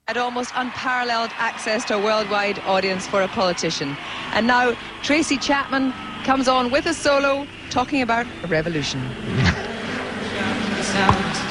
Had almost unparalleled access to a worldwide audience for a politician. And now Tracy Chapman comes on with a solo talking about a revolution.